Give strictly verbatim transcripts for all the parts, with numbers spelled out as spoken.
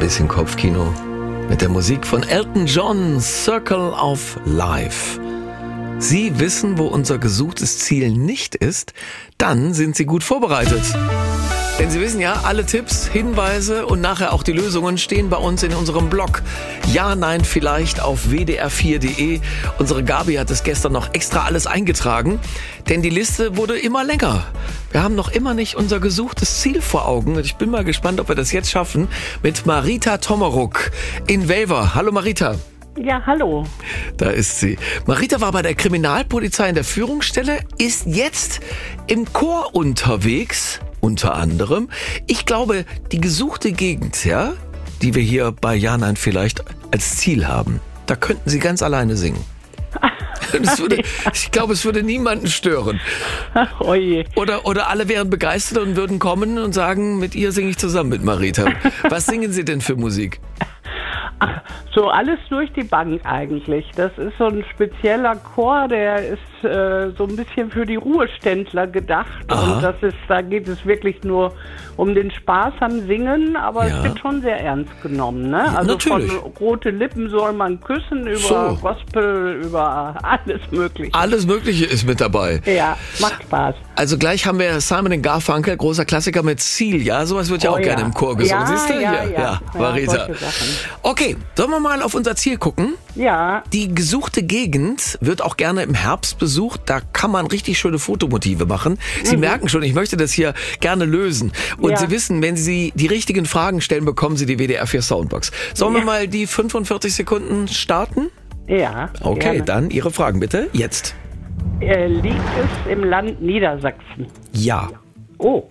bisschen Kopfkino mit der Musik von Elton John, Circle of Life. Sie wissen, wo unser gesuchtes Ziel nicht ist, dann sind Sie gut vorbereitet. Denn Sie wissen ja, alle Tipps, Hinweise und nachher auch die Lösungen stehen bei uns in unserem Blog. Ja, nein, vielleicht auf w d r vier punkt d e. Unsere Gabi hat es gestern noch extra alles eingetragen, denn die Liste wurde immer länger. Wir haben noch immer nicht unser gesuchtes Ziel vor Augen. Ich bin mal gespannt, ob wir das jetzt schaffen mit Marita Tommeruk in Welver. Hallo Marita. Ja, hallo. Da ist sie. Marita war bei der Kriminalpolizei in der Führungsstelle, ist jetzt im Chor unterwegs, unter anderem. Ich glaube, die gesuchte Gegend, ja, die wir hier bei Ja, nein, vielleicht als Ziel haben, da könnten Sie ganz alleine singen. Das würde, ich glaube, es würde niemanden stören. Ach, oje. Oder, oder alle wären begeistert und würden kommen und sagen, mit ihr singe ich zusammen mit Marita. Was singen Sie denn für Musik? Ach, so alles durch die Bank eigentlich. Das ist so ein spezieller Chor, der ist äh, so ein bisschen für die Ruheständler gedacht. Aha. Und das ist, da geht es wirklich nur um den Spaß am Singen, aber Ja. es wird schon sehr ernst genommen. Ne? Also Natürlich. von rote Lippen soll man küssen, über So. Gospel, über alles Mögliche. Alles Mögliche ist mit dabei. Ja, macht Spaß. Also gleich haben wir Simon and Garfunkel, großer Klassiker mit Ziel. Ja, sowas wird ja Oh auch ja. gerne im Chor gesungen. Ja, Siehst du? ja, Hier. ja. Ja, Marita. solche Sachen. Okay, sollen wir mal auf unser Ziel gucken? Ja, Die gesuchte Gegend wird auch gerne im Herbst besucht. Da kann man richtig schöne Fotomotive machen. Sie merken schon, ich möchte das hier gerne lösen. Und Ja. Sie wissen, wenn Sie die richtigen Fragen stellen, bekommen Sie die W D R vier Soundbox. Sollen wir Ja. mal die fünfundvierzig Sekunden starten? ja. Okay, gerne. dann Ihre Fragen bitte. Jetzt. Äh, liegt es im Land Niedersachsen? Ja. Oh.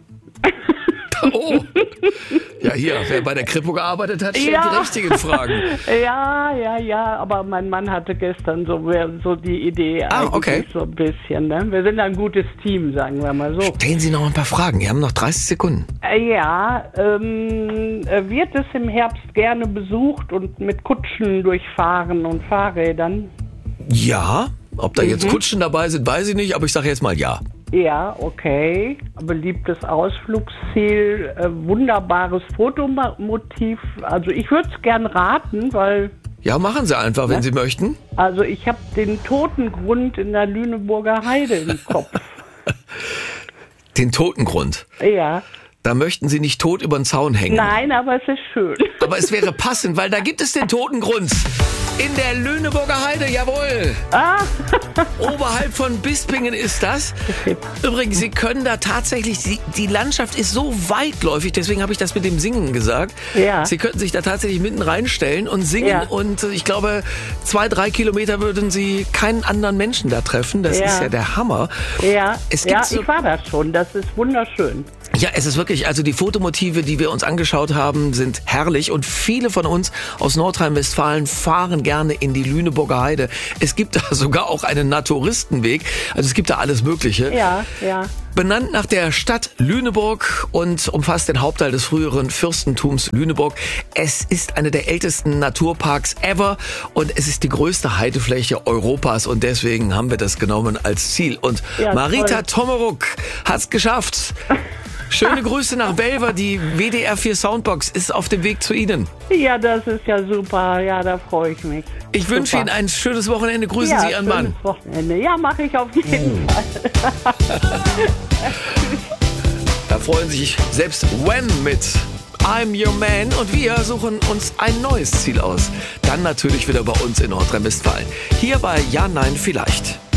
Oh. Ja, hier, wer bei der Kripo gearbeitet hat, stellt Ja. die richtigen Fragen. Ja, ja, ja, aber mein Mann hatte gestern so, so die Idee Ah, eigentlich okay. so ein bisschen. Ne? Wir sind ein gutes Team, sagen wir mal so. Stellen Sie noch ein paar Fragen. Wir haben noch dreißig Sekunden. Äh, ja, ähm, äh, wird es im Herbst gerne besucht und mit Kutschen durchfahren und Fahrrädern? Ja, ob da jetzt Mhm. Kutschen dabei sind, weiß ich nicht, aber ich sage jetzt mal ja. Ja, okay. Beliebtes Ausflugsziel, äh, wunderbares Fotomotiv. Also ich würde es gern raten, weil Ja, machen Sie einfach, wenn Ja. Sie möchten. also ich habe den Totengrund in der Lüneburger Heide im Kopf. Den Totengrund. Ja. Da möchten Sie nicht tot über den Zaun hängen. Nein, aber es ist schön. Aber es wäre passend, weil da gibt es den Totengrund. In der Lüneburger Heide, jawohl. Ah, Oberhalb von Bispingen ist das. Übrigens, Sie können da tatsächlich, die, die Landschaft ist so weitläufig, deswegen habe ich das mit dem Singen gesagt. Ja. Sie könnten sich da tatsächlich mitten reinstellen und singen Ja. und ich glaube, zwei, drei Kilometer würden Sie keinen anderen Menschen da treffen. Das Ja. ist ja der Hammer. ja, Es gibt ja, so- ich war da schon. Das ist wunderschön. Ja, es ist wirklich, also die Fotomotive, die wir uns angeschaut haben, sind herrlich und viele von uns aus Nordrhein-Westfalen fahren gerne in die Lüneburger Heide. Es gibt da sogar auch einen Naturistenweg, also es gibt da alles Mögliche. Ja, ja. Benannt nach der Stadt Lüneburg und umfasst den Hauptteil des früheren Fürstentums Lüneburg. Es ist eine der ältesten Naturparks ever und es ist die größte Heidefläche Europas und deswegen haben wir das genommen als Ziel. Und Ja, Marita toll. Tommeruk hat's geschafft. Schöne Grüße nach Welver. Die W D R vier Soundbox ist auf dem Weg zu Ihnen. Ja, das ist ja super. Ja, da freue ich mich. Ich Super. wünsche Ihnen ein schönes Wochenende. Grüßen ja, Sie Ihren Mann. schönes Wochenende. Ja, mache ich auf jeden Fall. Da freuen sich selbst Wham mit I'm Your Man und wir suchen uns ein neues Ziel aus. Dann natürlich wieder bei uns in Nordrhein-Westfalen. Hier bei Ja, nein, vielleicht.